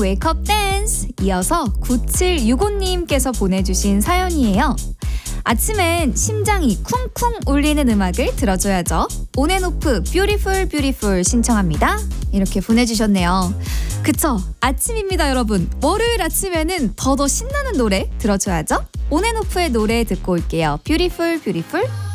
웨이크업 댄스. 이어서 9765님께서 보내주신 사연이에요. 아침엔 심장이 쿵쿵 울리는 음악을 들어줘야죠. 온앤오프 뷰티풀 뷰티풀 신청합니다. 이렇게 보내주셨네요. 그쵸? 아침입니다, 여러분. 월요일 아침에는 더 신나는 노래 들어줘야죠. 온앤오프의 노래 듣고 올게요. 뷰티풀 뷰티풀.